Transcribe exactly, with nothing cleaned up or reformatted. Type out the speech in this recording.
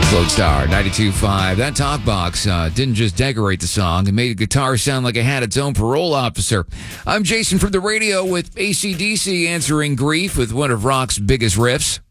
Lodestar ninety-two point five. That talk box uh, didn't just decorate the song. It made the guitar sound like it had its own parole officer. I'm Jason from the radio with A C D C answering grief with one of rock's biggest riffs.